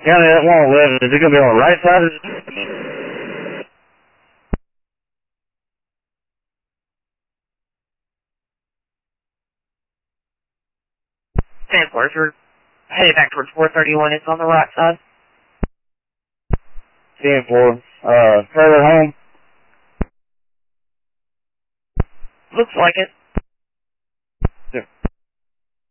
County at 111, is it going to be on the right side? 10-4, if you're headed back towards 431, it's on the right side. 10-4, further home? Looks like it.